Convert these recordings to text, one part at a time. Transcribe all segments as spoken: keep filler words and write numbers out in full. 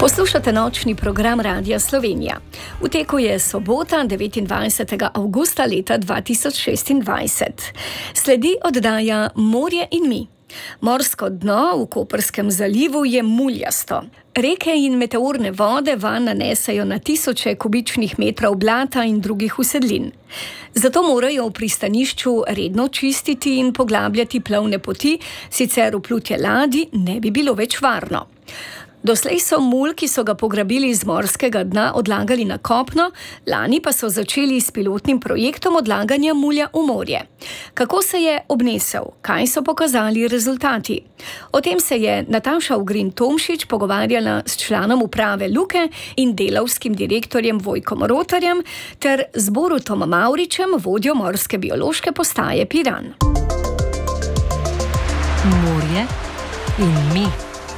Poslušate nočni program Radia Slovenija. V teku je sobota, devetindvajsetega avgusta leta dva tisoč šestindvajset. Sledi oddaja Morje in mi. Morsko dno v Koprskem zalivu je muljasto. Reke in meteorne vode vanj nanesejo na tisoče kubičnih metrov blata in drugih usedlin. Zato morajo v pristanišču redno čistiti in poglabljati plovne poti, sicer vplutje ladij ne bi bilo več varno. Doslej so mulj, ki so ga pograbili iz morskega dna, odlagali na kopno, lani pa so začeli s pilotnim projektom odlaganja mulja v morje. Kako se je obnesel? Kaj so pokazali rezultati? O tem se je Nataša Ugrin Tomšič pogovarjala s članom uprave Luke in delavskim direktorjem Vojkom Rotarjem ter z Borutom Mavričem, vodjo morske biološke postaje Piran. Morje in mi.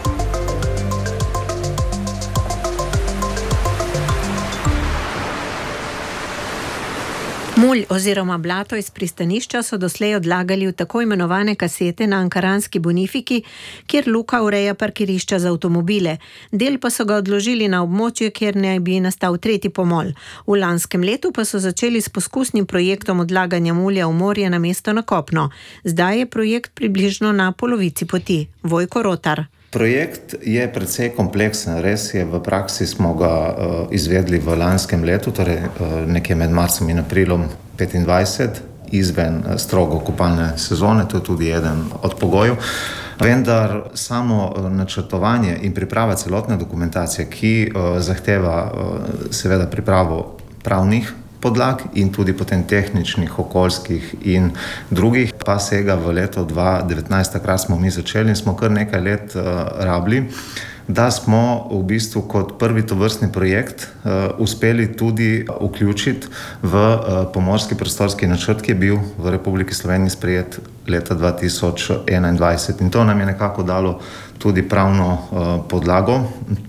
Mulj oziroma blato iz pristanišča so doslej odlagali v tako imenovane kasete na ankaranski Bonifiki, kjer Luka ureja parkirišča za avtomobile. Del pa so ga odložili na območje, kjer naj bi nastal tretji pomol. V lanskem letu pa so začeli s poskusnim projektom odlaganja mulja v morje namesto na kopno. Zdaj je projekt približno na polovici poti. Vojko Rotar. Projekt je precej kompleksen, res je, v praksi smo ga uh, izvedli v lanskem letu, torej uh, nekje med marcem in aprilom petindvajset, izven uh, strogo kopalne sezone, to je tudi eden od pogojev. Vendar samo uh, načrtovanje in priprava celotne dokumentacije, ki uh, zahteva uh, seveda pripravo pravnih podlag in tudi potem tehničnih, okoljskih in drugih, pa sega v leto dva tisoč devetnajst, takrat smo mi začeli in smo kar nekaj let uh, rabili, da smo v bistvu kot prvi tovrstni projekt uh, uspeli tudi vključiti v uh, pomorski prostorski načrt, ki je bil v Republiki Sloveniji sprejet leta dva tisoč enaindvajset. In to nam je nekako dalo tudi pravno uh, podlago.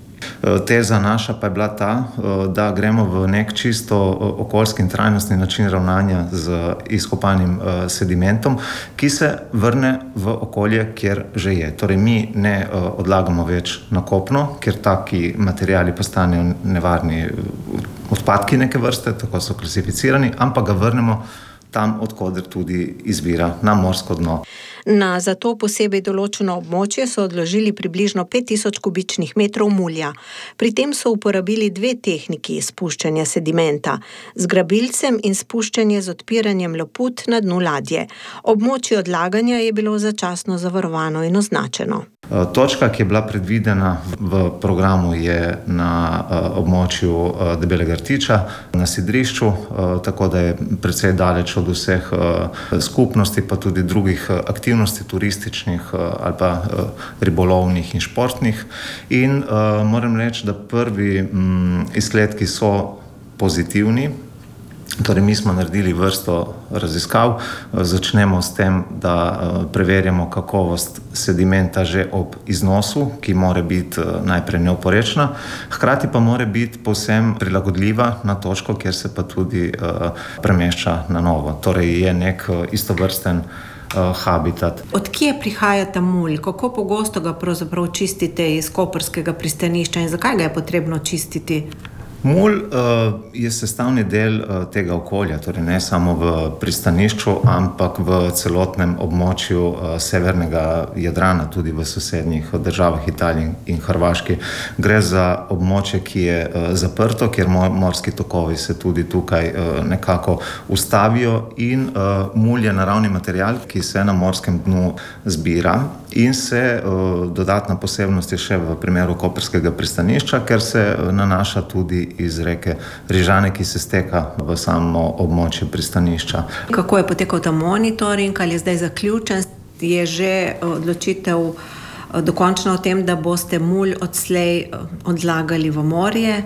Teza naša pa je bila ta, da gremo v nek čisto okoljski in trajnostni način ravnanja z izkopanim sedimentom, ki se vrne v okolje, kjer že je. Torej mi ne odlagamo več na kopno, ker taki materiali postanejo nevarni odpadki neke vrste, tako so klasificirani, ampak ga vrnemo tam, odkoder tudi izvira, na morsko dno. Na za to posebej določeno območje so odložili približno pet tisoč kubičnih metrov mulja. Pri tem so uporabili dve tehniki spuščanja sedimenta, z grabilcem in spuščanje z odpiranjem loput na dnu ladje. Območje odlaganja je bilo začasno zavarovano in označeno. Točka, ki je bila predvidena v programu, je na območju Debelega rtiča, na sidrišču, tako da je precej daleč od vseh skupnosti, pa tudi drugih aktivnosti, turističnih ali pa ribolovnih in športnih. In moram reči, da prvi izsledki so pozitivni. Torej, mi smo naredili vrsto raziskav. Začnemo s tem, da preverjamo kakovost sedimenta že ob iznosu, ki mora biti najprej neoporečna, hkrati pa mora biti povsem prilagodljiva na točko, kjer se pa tudi premešča na novo. Torej, je nek istovrsten habitat. Od kje prihaja ta mulj? Kako pogosto ga pravzaprav čistite iz koprskega pristanišča in zakaj ga je potrebno čistiti? Mulj uh, je sestavni del uh, tega okolja, torej ne samo v pristanišču, ampak v celotnem območju uh, severnega Jadrana, tudi v sosednjih državah Italiji in Hrvaški. Gre za območje, ki je uh, zaprto, kjer morski tokovi se tudi tukaj uh, nekako ustavijo in uh, mulj je naravni material, ki se na morskem dnu zbira in se uh, dodatna posebnost je še v primeru koprskega pristanišča, ker se uh, nanaša tudi iz reke Rižane, ki se steka v samo območje pristanišča. Kako je potekal ta monitoring, ali je zdaj zaključen? Je že odločitev dokončna o tem, da boste mulj odslej odlagali v morje,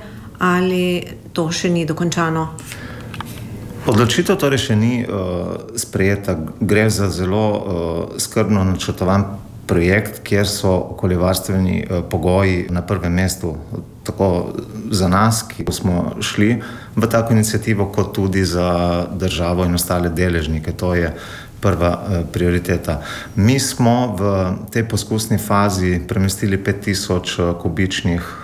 ali to še ni dokončano? Odločitev torej še ni uh, sprejeta. Gre za zelo uh, skrbno načrtovan projekt, kjer so okoljevarstveni uh, pogoji na prvem mestu. Tako za nas, ki smo šli v tako inicijativo, kot tudi za državo in ostale deležnike. To je prva eh, prioriteta. Mi smo v tej poskusni fazi premestili pet tisoč kubičnih